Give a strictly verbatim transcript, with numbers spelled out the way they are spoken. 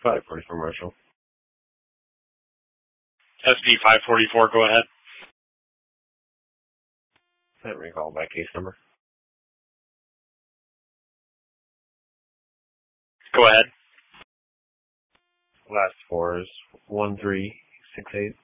five forty-four, Marshall. S P five forty-four, go ahead. Can't recall by case number. Go ahead. Last four is one three six eight.